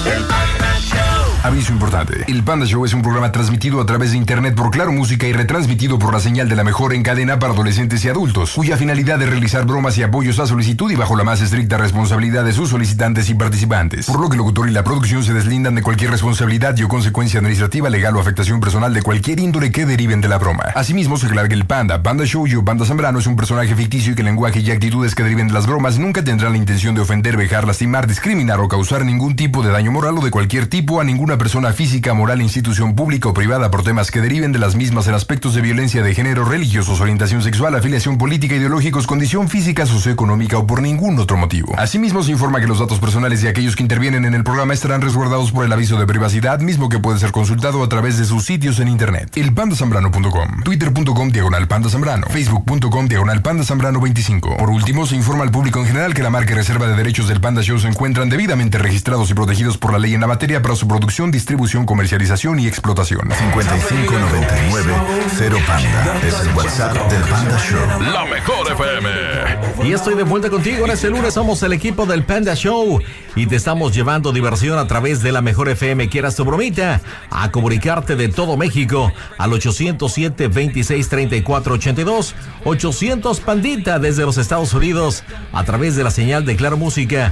Aviso importante. El Panda Show es un programa transmitido a través de internet por Claro Música y retransmitido por la señal de la mejor en cadena para adolescentes y adultos, cuya finalidad es realizar bromas y apoyos a solicitud y bajo la más estricta responsabilidad de sus solicitantes y participantes. Por lo que el locutor y la producción se deslindan de cualquier responsabilidad y o consecuencia administrativa, legal o afectación personal de cualquier índole que deriven de la broma. Asimismo, se aclara que el Panda Show y o Panda Zambrano es un personaje ficticio y que el lenguaje y actitudes que deriven de las bromas nunca tendrán la intención de ofender, vejar, lastimar, discriminar o causar ningún tipo de daño moral o de cualquier tipo a ninguna persona física, moral, institución pública o privada por temas que deriven de las mismas en aspectos de violencia de género, religiosos, orientación sexual, afiliación política, ideológicos, condición física, socioeconómica o por ningún otro motivo. Asimismo, se informa que los datos personales de aquellos que intervienen en el programa estarán resguardados por el aviso de privacidad, mismo que puede ser consultado a través de sus sitios en internet. elpandasambrano.com, twitter.com/pandazambrano, facebook.com/pandazambrano25. Por último, se informa al público en general que la marca y reserva de derechos del Panda Show se encuentran debidamente registrados y protegidos por la ley en la materia para su producción, distribución, comercialización y explotación. 5599 Panda es el WhatsApp del Panda Show. La mejor FM. Y estoy de vuelta contigo. En este lunes somos el equipo del Panda Show y te estamos llevando diversión a través de la mejor FM. Quieras tu bromita, a comunicarte de todo México al 807-2634-82, 800 Pandita desde los Estados Unidos a través de la señal de Claro Música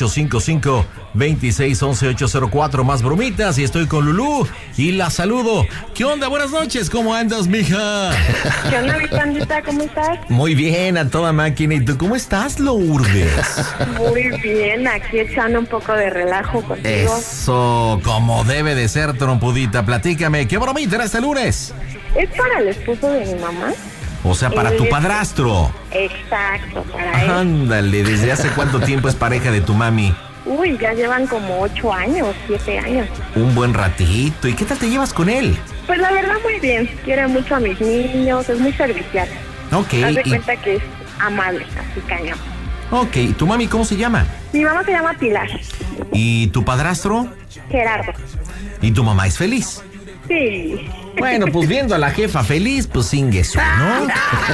855-2611-804. Más bromitas y estoy con Lulú y la saludo. ¿Qué onda? Buenas noches. ¿Cómo andas, mija? ¿Qué onda, mi Pandita? ¿Cómo estás? Muy bien, a toda máquina. ¿Y tú cómo estás, Lourdes? Muy bien, aquí echando un poco de relajo contigo. Eso, como debe de ser, trompudita. Platícame, ¿qué bromita era este lunes? Es para el esposo de mi mamá. O sea, para tu padrastro. Exacto, para él. Ándale, ¿desde hace cuánto tiempo es pareja de tu mami? Uy, ya llevan como 8 años, 7 años. Un buen ratito. ¿Y qué tal te llevas con él? Pues la verdad muy bien, quiere mucho a mis niños, es muy servicial. Ok. Haz de cuenta que es amable, así cañón. Ok, ¿tu mami cómo se llama? Mi mamá se llama Pilar. ¿Y tu padrastro? Gerardo. ¿Y tu mamá es feliz? Sí. Bueno, pues viendo a la jefa feliz, pues sin eso, ¿no?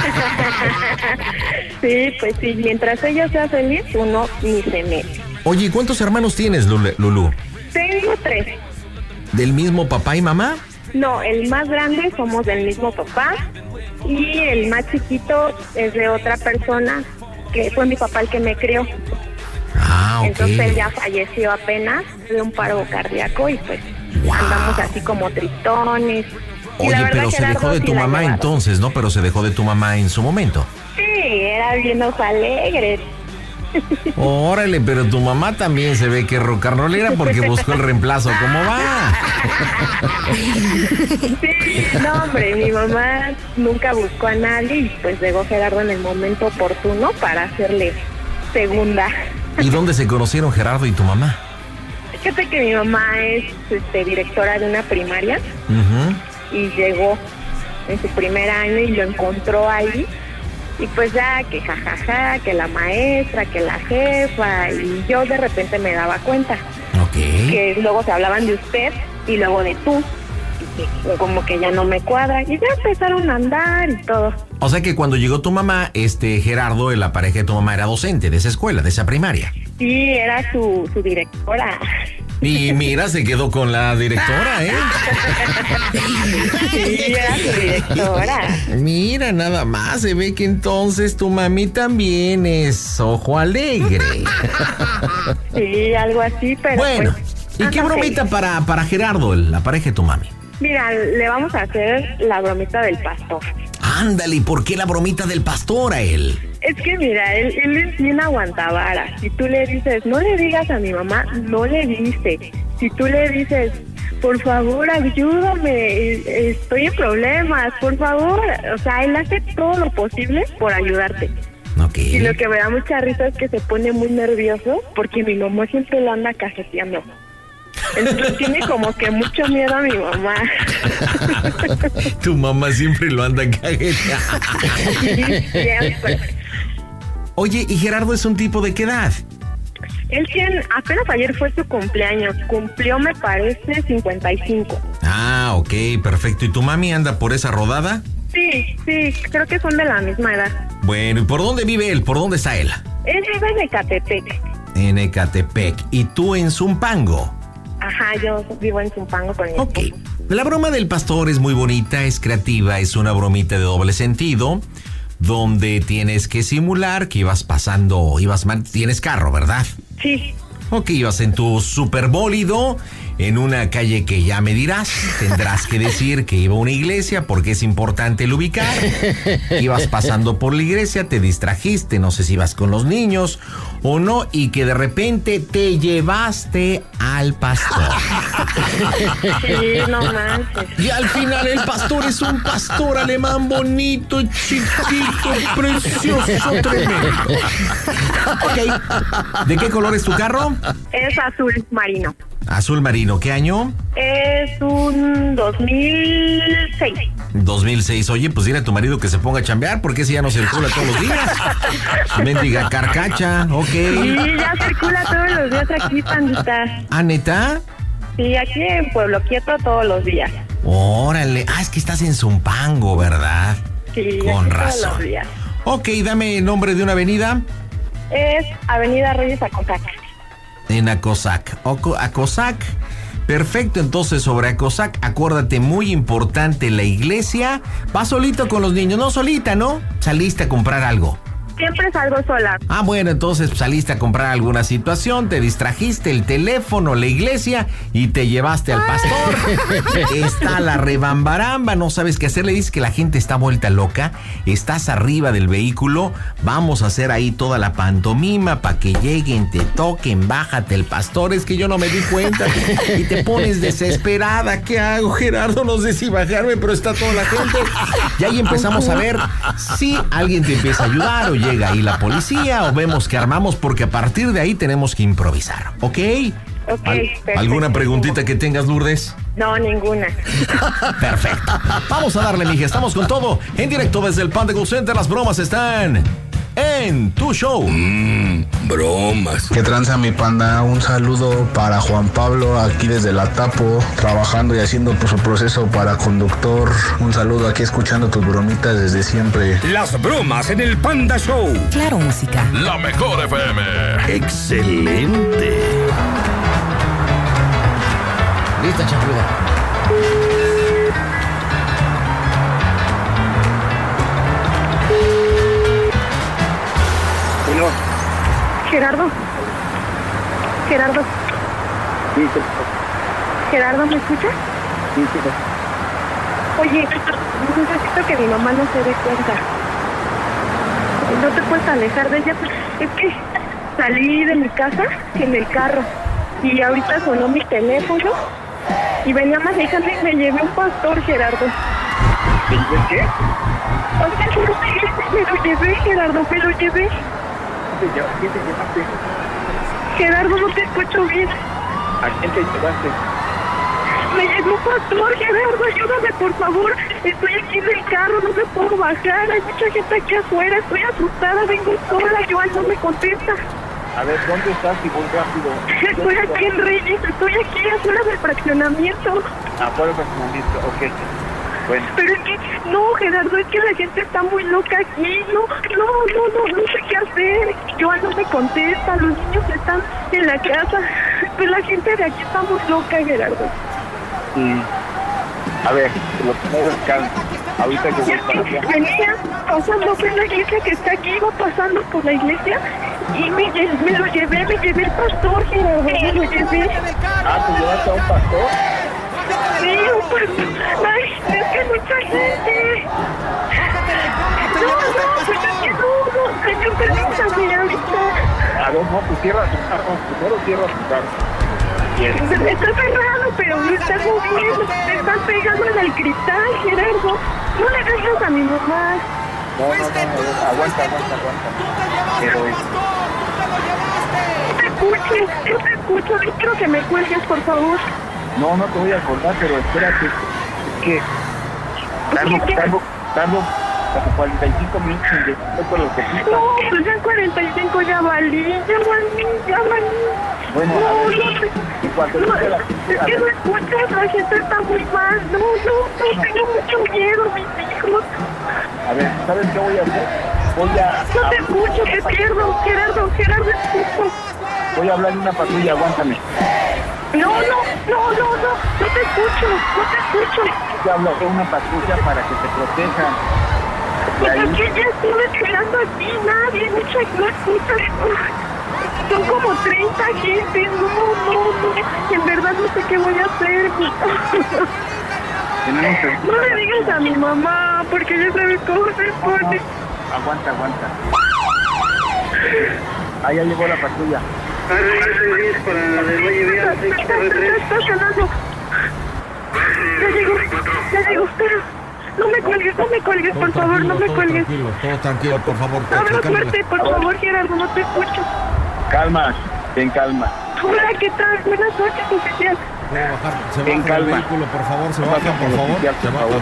Sí, pues sí, mientras ella sea feliz, uno ni se mete. Oye, ¿cuántos hermanos tienes, Lulú? Tengo 3. ¿Del mismo papá y mamá? No, el más grande somos del mismo papá y el más chiquito es de otra persona que fue mi papá el que me crió. Ah, ok. Entonces él ya falleció apenas de un paro cardíaco y pues andamos así como tristones. Oye, pero se dejó de tu mamá entonces, ¿no? Pero se dejó de tu mamá en su momento. Sí, era bien ojo alegre. Órale, pero tu mamá también se ve que rocarrolera porque buscó el reemplazo. ¿Cómo va? Sí, no, hombre, mi mamá nunca buscó a nadie y pues llegó Gerardo en el momento oportuno para hacerle segunda. ¿Y dónde se conocieron Gerardo y tu mamá? Fíjate que mi mamá es directora de una primaria y llegó en su primer año y lo encontró ahí. Y pues ya que jajaja, que la maestra, que la jefa, y yo de repente me daba cuenta. Ok. Que luego se hablaban de usted y luego de tú. Y como que ya no me cuadra. Y ya empezaron a andar y todo. O sea que cuando llegó tu mamá, Gerardo, la pareja de tu mamá, era docente de esa escuela, de esa primaria. Sí, era su directora. Y mira, se quedó con la directora, ¿eh? Sí, era su directora. Mira, nada más, se ve que entonces tu mami también es ojo alegre. Sí, algo así, pero bueno, pues, ¿y qué bromita para Gerardo, la pareja de tu mami? Mira, le vamos a hacer la bromita del pastor. Ándale, ¿y por qué la bromita del pastor a él? Es que mira, él es bien aguantavara. Si tú le dices, no le digas a mi mamá, no le dice. Si tú le dices, por favor, ayúdame, estoy en problemas, por favor. O sea, él hace todo lo posible por ayudarte. Okay. Y lo que me da mucha risa es que se pone muy nervioso porque mi mamá siempre lo anda cajeteando. Entonces tiene como que mucho miedo a mi mamá. Tu mamá siempre lo anda cajeteando. Sí, siempre. Oye, ¿y Gerardo es un tipo de qué edad? Él apenas ayer fue su cumpleaños. Cumplió, me parece, 55. Ah, ok, perfecto. ¿Y tu mami anda por esa rodada? Sí, creo que son de la misma edad. Bueno, ¿y por dónde vive él? ¿Por dónde está él? Él vive en Ecatepec. En Ecatepec. ¿Y tú en Zumpango? Ajá, yo vivo en Zumpango con mi Ok. esposo. La broma del pastor es muy bonita, es creativa, es una bromita de doble sentido, donde tienes que simular que tienes carro, ¿verdad? Sí. Ok, ibas en tu superbólido en una calle que ya me dirás. Tendrás que decir que iba a una iglesia porque es importante el ubicar. Ibas pasando por la iglesia, te distrajiste, no sé si ibas con los niños o no, y que de repente te llevaste al pastor. Sí, no manches. Y al final el pastor es un pastor alemán bonito, chiquito, precioso, tremendo. Ok. ¿De qué color es tu carro? Es azul marino. Azul marino. ¿Qué año? Es un 2006. 2006. Oye, pues dile a tu marido que se ponga a chambear porque ese ya no circula todos los días. Mendiga carcacha. Ok. Sí, ya circula todos los días aquí, pandita. ¿Ah, neta? Sí, aquí en Pueblo Quieto todos los días. Órale. Ah, es que estás en Zumpango, ¿verdad? Sí, Con aquí razón. todos los días. Ok, dame el nombre de una avenida. Es Avenida Reyes Acosac. En Acosac. Acosac. Perfecto, entonces sobre Acosac, acuérdate, muy importante, la iglesia. ¿Vas solito con los niños? No, solita, ¿no? Saliste a comprar algo. Siempre salgo sola. Ah, bueno, entonces saliste a comprar alguna situación, te distrajiste, el teléfono, la iglesia y te llevaste al pastor. Está la rebambaramba, no sabes qué hacer, le dices que la gente está vuelta loca, estás arriba del vehículo, vamos a hacer ahí toda la pantomima para que lleguen, te toquen, bájate el pastor, es que yo no me di cuenta y te pones desesperada. ¿Qué hago, Gerardo? No sé si bajarme, pero está toda la gente. Y ahí empezamos a ver si alguien te empieza a ayudar o llega ahí la policía o vemos que armamos, porque a partir de ahí tenemos que improvisar, ¿ok? Ok, perfecto. ¿Alguna preguntita que tengas, Lourdes? No, ninguna. Perfecto. Vamos a darle, mija. Estamos con todo. En directo desde el Panda Call Center. Las bromas están en tu show. Bromas. ¿Qué tranza, mi panda? Un saludo para Juan Pablo, aquí desde La Tapo, trabajando y haciendo su proceso para conductor. Un saludo aquí escuchando tus bromitas desde siempre. Las bromas en el Panda Show. Claro, música. La mejor FM. Excelente. Lista, chapuda. Gerardo. Gerardo. Gerardo, ¿me escuchas? Oye, necesito que mi mamá no se dé cuenta. No te puedes alejar de ella. Es que salí de mi casa en el carro y ahorita sonó mi teléfono y venía manejando y me llevé un pastor, Gerardo. ¿Qué? O sea, me lo llevé, Gerardo, me lo llevé. ¿Quién te llevaste? Gerardo, no te escucho bien. ¿A quién te llevaste? Me llegó un pastor, Gerardo, ayúdame, por favor. Estoy aquí en el carro, no me puedo bajar. Hay mucha gente aquí afuera, estoy asustada, vengo sola. Joan no me contesta. A ver, ¿dónde estás y voy rápido? Estoy aquí en Reyes, estoy aquí afuera del fraccionamiento. Afuera del fraccionamiento, ok. Bueno. Pero es que, no, Gerardo, es que la gente está muy loca aquí. No sé qué hacer. Joan no me contesta, los niños están en la casa. Pues la gente de aquí está muy loca, Gerardo. A ver, lo primero es calma. Ahorita yo voy para allá. Venía pasando por la iglesia que está aquí, iba pasando por la iglesia y me lo llevé, el pastor, Gerardo, me lo llevé. Ah, ¿te llevaste a un pastor? Sí, un pastor. Ay, es que mucha gente. No, pues es que no, señor, permítame ahorita. A ver, no, pues cierra tu carro, primero cierra tu carro. Está cerrado, pero me está moviendo, me están pegando en el cristal, Gerardo. No le dejes a mi mamá. No, aguanta. Pero No te escucho, no quiero que me cuelgues, por favor. no te voy a acordar, pero espérate. Es que tardo como 45 minutos en llegar con los copitas. No, pues ya en 45 ya valí. Bueno, no, a ver, y cuando llegue la gente, es que no escuchas, la gente está muy mal. No, tengo mucho miedo, mis hijos. a ver, ¿sabes qué voy a hacer? No te escucho, te pierdo, Gerardo, escucho. Voy a hablar de una patrulla, aguántame. No, No te escucho. Ya habló una patrulla para que te protejan. Pues aquí ya estuve esperando aquí, nadie, muchas gracias. Son como 30 gente, no, en verdad no sé qué voy a hacer. No le digas a mi mamá, porque ya sabes cómo se pone. Aguanta. Ahí ya llegó la patrulla. Ya llegó, espera. No me cuelgues, por favor, no me cuelgues. Todo tranquilo, por favor. Habla fuerte, por favor, Gerardo, no te escucho. Calma, ten calma. Hola, ¿qué tal? Buenas noches, oficial. ¿Puedo bajar? Se En baja el calma. vehículo, por favor, se baja, por favor. Se baja.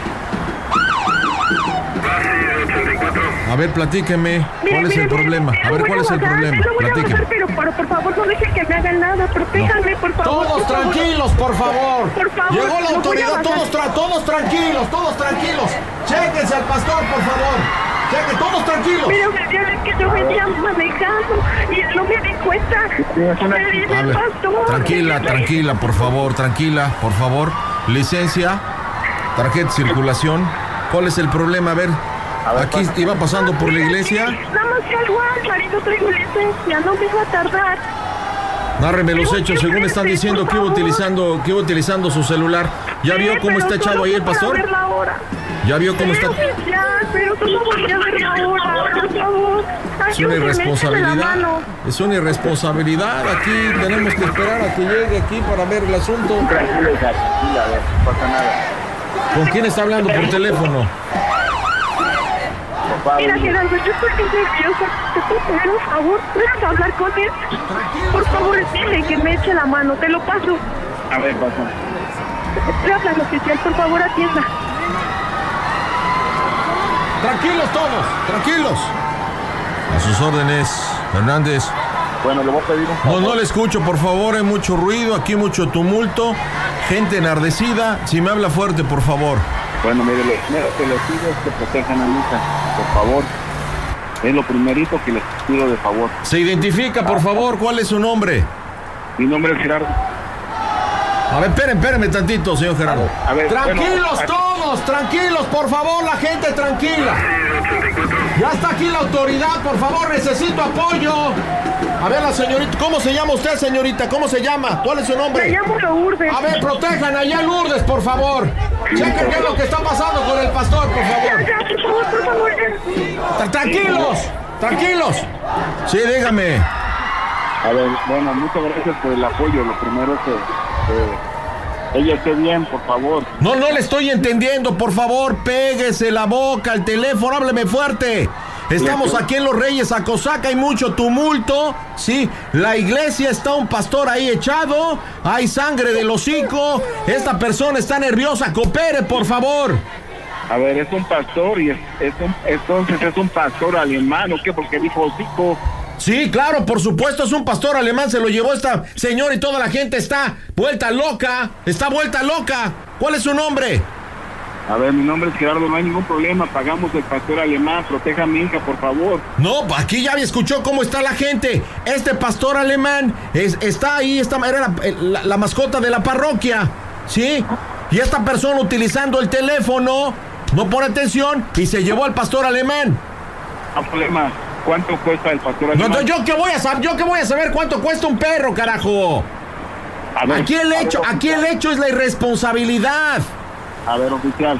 A ver, platíqueme. ¿Cuál es el problema? A ver, ¿cuál es el problema? Platíqueme. Pero por favor, no dejen que me hagan nada. Protéjanme, por favor. Todos tranquilos, por favor. Por favor. Llegó la no autoridad, voy a bajar. todos tranquilos. Chéquense al pastor, por favor. Chequen, todos tranquilos. Pero oficial, es que yo venía manejando y no me di cuenta. Me dice el pastor. Tranquila, por favor. Licencia, tarjeta de circulación. ¿Cuál es el problema? A ver, aquí iba pasando por la iglesia. Nada más que al Walmart y no traigo licencia, no me iba a tardar. Nárreme los hechos, según están diciendo que iba utilizando su celular. ¿Ya vio cómo está echado ahí el pastor? ¿Ya vio cómo está? Pero solo voy a ver la hora, por favor. Es una irresponsabilidad. Es una irresponsabilidad. Aquí tenemos que esperar a que llegue aquí para ver el asunto. Tranquila, a ver, no pasa nada. ¿Con quién está hablando por teléfono? Mira, Gerardo, yo estoy muy nerviosa. ¿Te puedo pedir un favor? ¿Puedes hablar con él? Por favor, dile que me eche la mano. Te lo paso. A ver, pasa. Estoy hablando, oficial. Por favor, atienda. Tranquilos todos, tranquilos. A sus órdenes, Hernández. Bueno, le voy a pedir un favor. No le escucho, por favor, hay mucho ruido, aquí mucho tumulto, gente enardecida. Si me habla fuerte, por favor. Bueno, mire, lo primero que les pido es que protejan a mi hija, por favor. Es lo primerito que les pido de favor. Se identifica, por favor, ¿cuál es su nombre? Mi nombre es Gerardo. A ver, espérenme tantito, señor Gerardo. A ver, tranquilos bueno, todos, tranquilos, por favor, la gente tranquila. Ya está aquí la autoridad, por favor, necesito apoyo. A ver, la señorita, ¿cómo se llama usted, señorita? ¿Cómo se llama? ¿Cuál es su nombre? Me llamo Lourdes. A ver, protejan allá a Lourdes, por favor. Chequen qué es lo que está pasando con el pastor, por favor. Ya, por favor, ya. Tranquilos. Sí, dígame. A ver, bueno, muchas gracias por el apoyo. Lo primero es que ella esté bien, por favor. No le estoy entendiendo, por favor, péguese la boca al teléfono, hábleme fuerte. Estamos aquí en Los Reyes, Acosaca, hay mucho tumulto, sí, la iglesia está un pastor ahí echado, hay sangre del hocico, esta persona está nerviosa, coopere, por favor. A ver, es un pastor y entonces es un pastor alemán, ¿o qué? Porque dijo hocico. Sí, claro, por supuesto, es un pastor alemán, se lo llevó esta señora y toda la gente está vuelta loca. ¿Cuál es su nombre? A ver, mi nombre es Gerardo, no hay ningún problema, pagamos el pastor alemán, proteja a mi hija, por favor. No, aquí ya escuchó cómo está la gente. Este pastor alemán está ahí, era la mascota de la parroquia, ¿sí? Y esta persona utilizando el teléfono, no pone atención y se llevó al pastor alemán. No hay problema. ¿Cuánto cuesta el pastor alemán? No, yo qué voy a saber cuánto cuesta un perro, carajo. A ver, aquí el hecho es la irresponsabilidad. A ver, oficial,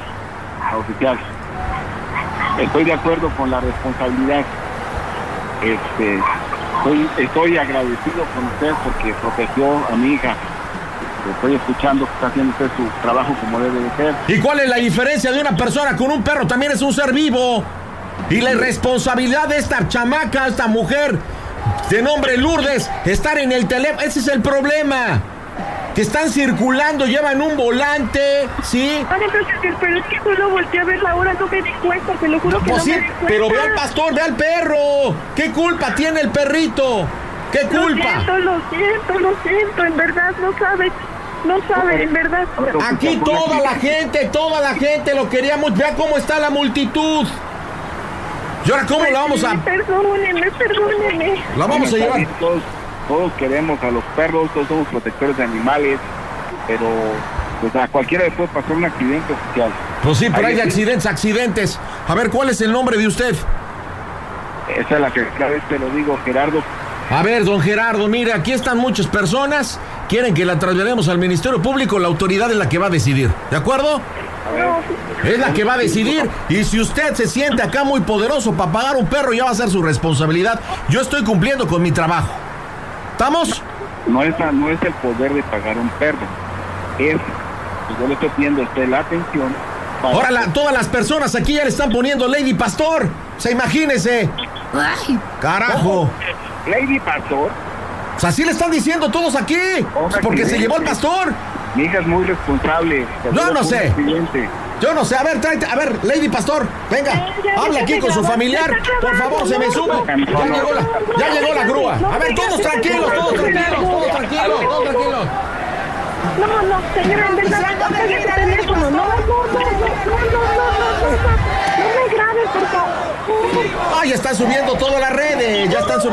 estoy de acuerdo con la responsabilidad. Estoy agradecido con usted porque protegió a mi hija. Estoy escuchando que está haciendo usted su trabajo como debe de ser. ¿Y cuál es la diferencia de una persona con un perro? También es un ser vivo. Y la irresponsabilidad de esta chamaca, esta mujer de nombre Lourdes, estar en el teléfono, ese es el problema. Que están circulando, llevan un volante, ¿sí? Pero es que solo volteé a ver la hora, no me di cuenta, te lo juro que pues no sí, me di cuenta. Pero ve al pastor, ve al perro. ¿Qué culpa tiene el perrito? ¿Qué culpa? Lo siento, en verdad, no sabe, en verdad. Aquí toda la gente lo queríamos, vea cómo está la multitud. ¿Y ahora cómo la vamos a...? Perdóneme. La vamos a llevar. Todos queremos a los perros, todos somos protectores de animales. pero pues a cualquiera le puede pasar un accidente oficial. Pues sí, pero hay de accidentes. A ver, ¿cuál es el nombre de usted? Esa es la que cada vez te lo digo, Gerardo. A ver, don Gerardo, mire, aquí están muchas personas, quieren que la traslademos al Ministerio Público, la autoridad es la que va a decidir, ¿de acuerdo? Es la que va a decidir, y si usted se siente acá muy poderoso para pagar un perro, ya va a ser su responsabilidad. Yo estoy cumpliendo con mi trabajo. ¿Estamos? No es el poder de pagar un perro, es, yo le estoy pidiendo a usted la atención. Ahora todas las personas aquí ya le están poniendo Lady Pastor, o sea, imagínese. Ay. Carajo. Lady Pastor. O sea, así le están diciendo todos aquí, porque se llevó el pastor. Mi hija es muy responsable. No sé. Yo no sé, a ver, Lady Pastor, venga, habla aquí con su familiar, por favor, se me sube. Ya llegó la grúa. A ver, todos tranquilos. No, señora, en verdad, no pegue el teléfono. No me grabes, por favor. Ay, ya están subiendo todas las redes,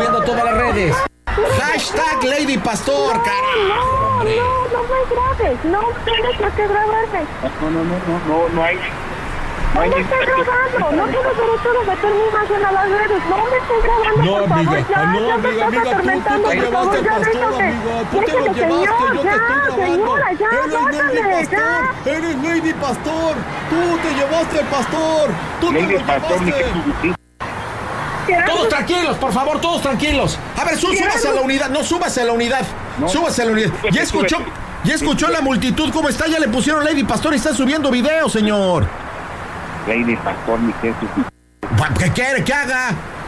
Hashtag Lady Pastor, carajo. No me grabes, no tienes por qué grabarme. No hay. No me estoy grabando, no tengo derecho de meter mi imagen a las redes, no me estoy grabando, por favor, ya me estás atormentando, por favor, ya déjate, señor, ya, señora, ya, bájale, ya. Eres Lady Pastor, tú te llevaste al pastor, Lady Pastor, ni que Todos tranquilos, por favor, todos tranquilos. A ver, súbase a la unidad, súbase a la unidad. Ya escuchó la multitud cómo está, ya le pusieron Lady Pastor y está subiendo video, señor. Lady Pastor, ni que ¿Qué quiere que haga?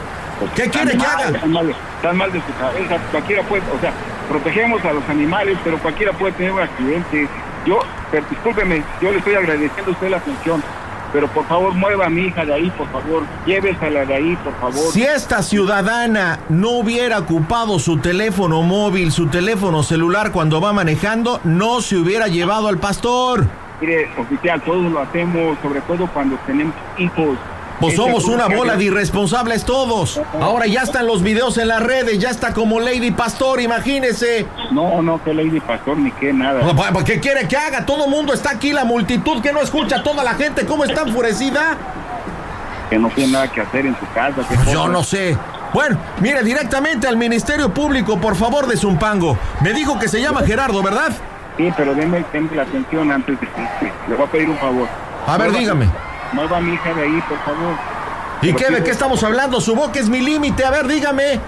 Están mal de su cabeza, cualquiera puede, o sea, protegemos a los animales, pero cualquiera puede tener un accidente. Discúlpeme, yo le estoy agradeciendo a usted la atención, pero por favor mueva a mi hija de ahí, por favor, llévesela de ahí, por favor. Si esta ciudadana no hubiera ocupado su teléfono móvil, su teléfono celular cuando va manejando, no se hubiera llevado al pastor. Mire, oficial, todos lo hacemos, sobre todo cuando tenemos hijos. Pues somos una bola de irresponsables todos. Ahora ya están los videos en las redes, ya está como Lady Pastor, imagínese. No, que Lady Pastor ni que nada. ¿Qué quiere que haga? Todo el mundo está aquí, la multitud que no escucha, toda la gente, ¿cómo está enfurecida? Que no tiene nada que hacer en su casa. Yo no sé. Bueno, mire, directamente al Ministerio Público, por favor, de Zumpango. Me dijo que se llama Gerardo, ¿verdad? Sí, pero denme la atención antes de que le voy a pedir un favor. A ver, dígame. Mueva a mi hija de ahí, por favor. ¿Y de qué estamos hablando? Su boca es mi límite, a ver, dígame.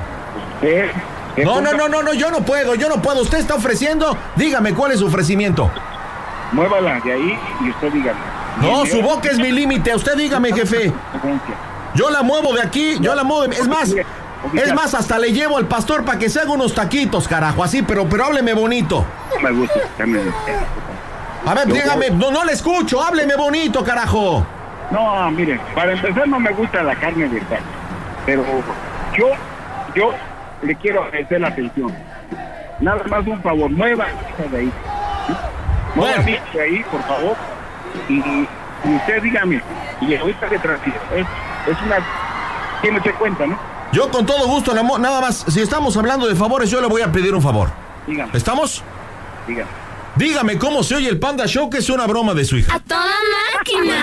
No, yo no puedo. Usted está ofreciendo, dígame, ¿cuál es su ofrecimiento? Muévala de ahí y usted dígame. No, su boca es mi límite, usted dígame, jefe. Yo la muevo de aquí, es más, hasta le llevo al pastor para que se haga unos taquitos, carajo, así, pero hábleme bonito. No me gusta, a ver, dígame, no le escucho, hábleme bonito, carajo. No, mire, para empezar no me gusta la carne de carne, pero yo le quiero agradecer la atención. Nada más un favor, mueva de ahí. Mueva de ahí, por favor. Y usted dígame, y ahorita de tránsito, es una... Tiene usted cuenta, ¿no? Yo con todo gusto, nada más, si estamos hablando de favores, yo le voy a pedir un favor. Dígame. ¿Estamos? Dígame. Dígame cómo se oye el Panda Show, que es una broma de su hija. ¡A toda máquina!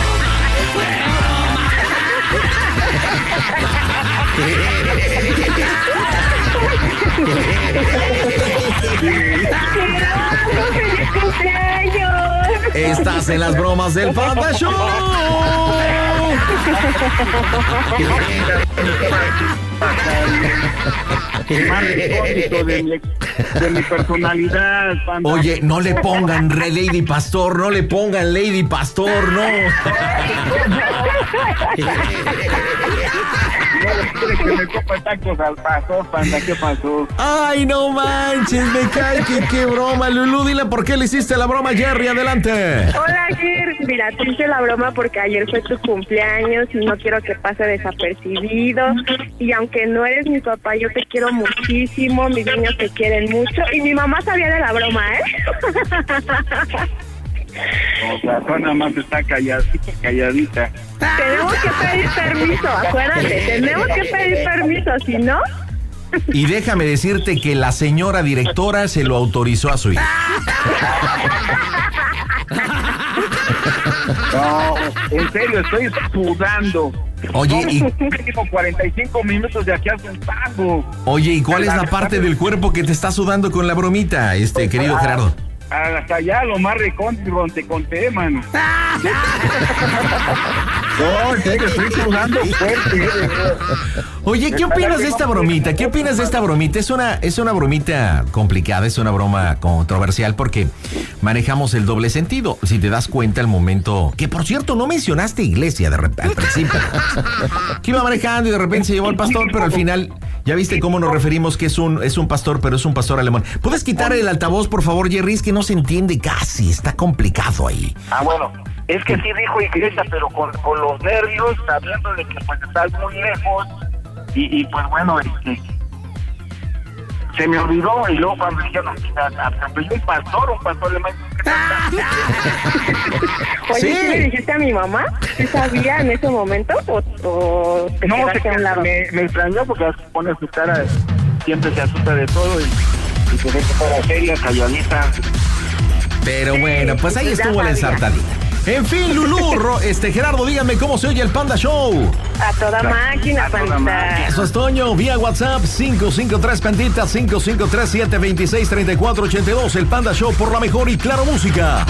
Estás en las bromas del Panda Show. De mi personalidad, Panda. Oye, no le pongan Lady Pastor, no. Que me copa tacos al pastor, Panda, ¿qué pasó? Ay, no manches, me cae que qué broma. Lulú, dile por qué le hiciste la broma a Jerry, adelante. Hola, Ger. Mira, te hice la broma porque ayer fue tu cumpleaños y no quiero que pase desapercibido. Y aunque no eres mi papá, yo te quiero muchísimo, mis niños te quieren mucho. Y mi mamá sabía de la broma, O sea, tú nada más está calladita. Tenemos que pedir permiso, acuérdate, tenemos que pedir permiso, si no... Y déjame decirte que la señora directora se lo autorizó a su hija. No, en serio, estoy sudando. Oye, no, y... Tengo 45 minutos de aquí hacen tango. Oye, ¿y cuál es la parte del cuerpo que te está sudando con la bromita, querido Gerardo? Hasta allá, lo más recóndito te conté, mano. No, en serio, estoy sudando fuerte. Oye, ¿qué opinas de esta bromita? ¿Qué opinas de esta bromita? Es una bromita complicada, es una broma controversial porque manejamos el doble sentido. Si te das cuenta, el momento... Que, por cierto, no mencionaste iglesia al principio. Que iba manejando y de repente se llevó al pastor, pero al final... Ya viste cómo nos referimos que es un pastor, pero es un pastor alemán. ¿Puedes quitar el altavoz, por favor, Jerry? Es que no se entiende casi, está complicado ahí. Bueno, es que sí dijo iglesia, pero con los nervios, sabiendo de que pues estás muy lejos, y pues bueno, se me olvidó, y luego cuando dijeron, un pastor alemán. Oye, Sí. ¿sí le dijiste a mi mamá? ¿Sí sabía en ese momento? ¿O te No, quedaste a un lado? me extrañó porque pone su cara, siempre se asusta de todo, y pues es para seria, calladita. Pero bueno, pues ahí ya estuvo la sabía. ensartadita. En fin, Lulú, Gerardo, dígame cómo se oye el Panda Show. A toda máquina, A toda Pandita. máquina. Eso es Toño, vía WhatsApp 553 Pandita 553-726-3482. El Panda Show por la mejor y Claro Música.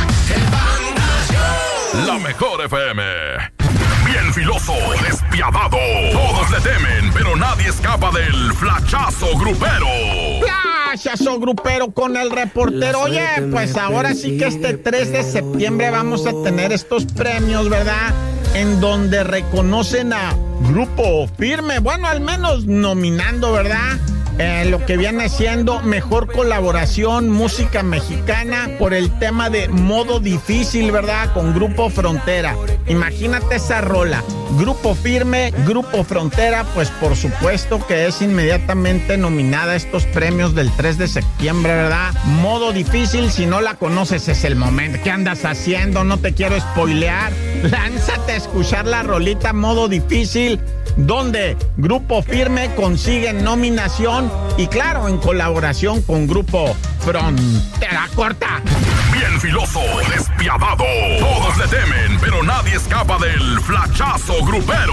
La mejor FM. Bien filoso, despiadado. Todos le temen, pero nadie escapa del flachazo grupero. Flashazo grupero con el reportero. Oye, pues ahora sí que este 3 de septiembre vamos a tener estos premios, ¿verdad? En donde reconocen a Grupo Firme. Bueno, al menos nominando, ¿verdad? Lo que viene siendo mejor colaboración música mexicana por el tema de Modo Difícil, ¿verdad? Con Grupo Frontera. Imagínate esa rola. Grupo Firme, Grupo Frontera, pues por supuesto que es inmediatamente nominada a estos premios del 3 de septiembre, ¿verdad? Modo Difícil, si no la conoces es el momento. ¿Qué andas haciendo? No te quiero spoilear. Lánzate a escuchar la rolita Modo Difícil, donde Grupo Firme consigue nominación y claro, en colaboración con Grupo Frontera Corta. Bien filoso, despiadado. Todos le temen, pero nadie escapa del flachazo grupero.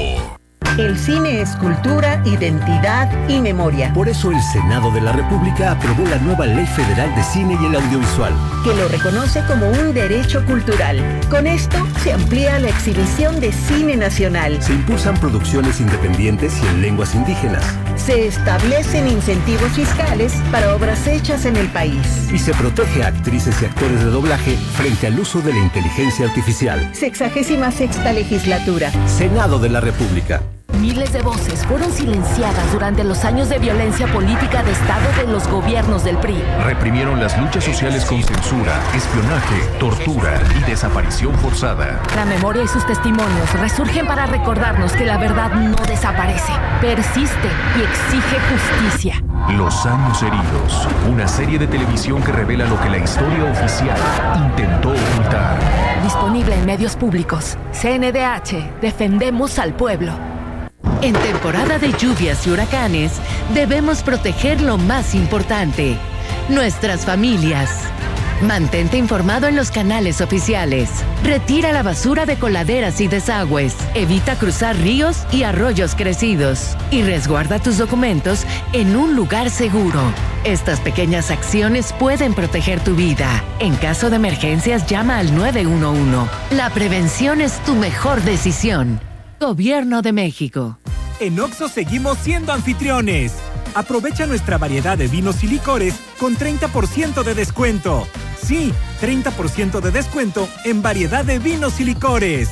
El cine es cultura, identidad y memoria. Por eso el Senado de la República aprobó la nueva Ley Federal de Cine y el Audiovisual, Que lo reconoce como un derecho cultural. Con esto se amplía la exhibición de cine nacional. se impulsan producciones independientes y en lenguas indígenas, Se establecen incentivos fiscales para obras hechas en el país. y se protege a actrices y actores de doblaje frente al uso de la inteligencia artificial. 66ª legislatura. Senado de la República. Miles de voces fueron silenciadas durante los años de violencia política de Estado de los gobiernos del PRI. Reprimieron las luchas sociales con censura, espionaje, tortura y desaparición forzada. La memoria y sus testimonios resurgen para recordarnos que la verdad no desaparece, persiste y exige justicia. Los años heridos, una serie de televisión que revela lo que la historia oficial intentó ocultar. Disponible en medios públicos. CNDH, defendemos al pueblo. En temporada de lluvias y huracanes, debemos proteger lo más importante, nuestras familias. Mantente informado en los canales oficiales. Retira la basura de coladeras y desagües. Evita cruzar ríos y arroyos crecidos. Y resguarda tus documentos en un lugar seguro. Estas pequeñas acciones pueden proteger tu vida. En caso de emergencias, llama al 911. La prevención es tu mejor decisión. Gobierno de México. En Oxxo seguimos siendo anfitriones. Aprovecha nuestra variedad de vinos y licores con 30% de descuento. Sí, 30% de descuento en variedad de vinos y licores.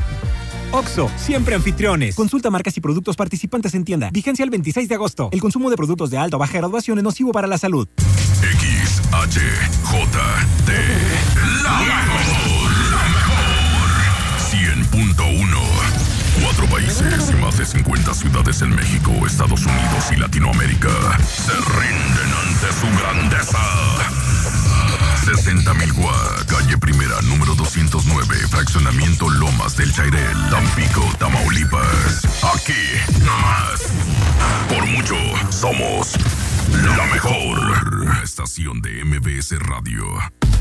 Oxxo, siempre anfitriones. Consulta marcas y productos participantes en tienda. Vigencia el 26 de agosto. El consumo de productos de alta o baja graduación es nocivo para la salud. XHJT. La mejor. 100.1. 4 países y más de 50 ciudades en México, Estados Unidos y Latinoamérica se rinden ante su grandeza. 60,000 Gua, calle Primera, número 209, fraccionamiento Lomas del Chairel, Tampico, Tamaulipas. Aquí, nomás. Por mucho, somos la mejor estación de MBS Radio.